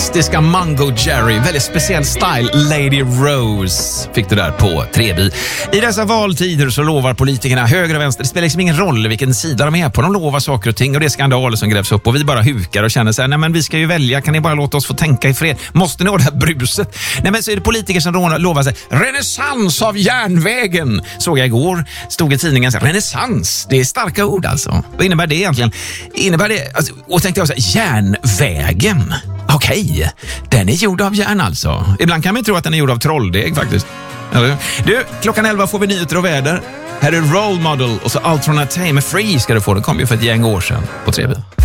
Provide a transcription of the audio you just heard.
fantastiska Mungo Jerry. Väldigt speciell style. Lady Rose fick du där på Treby. I dessa valtider så lovar politikerna höger och vänster. Det spelar liksom ingen roll vilken sida de är på. De lovar saker och ting och det är skandaler som grävs upp och vi bara hukar och känner så här, nej men vi ska ju välja, kan ni bara låta oss få tänka i fred? Måste ni ha det här bruset? Nej men så är det politiker som lovar sig renässans av järnvägen. Såg jag igår, stod i tidningen så här, renässans, det är starka ord alltså. Vad innebär det egentligen? Innebär det, alltså, och tänkte jag så här, järnvägen. Okej, den är gjord av järn alltså. Ibland kan man tro att den är gjord av trolldeg faktiskt. Du, klockan 11 får vi nyheter och väder. Här är Role Model och så Alternate med Free ska du få. Den kom ju för ett gäng år sedan på TV.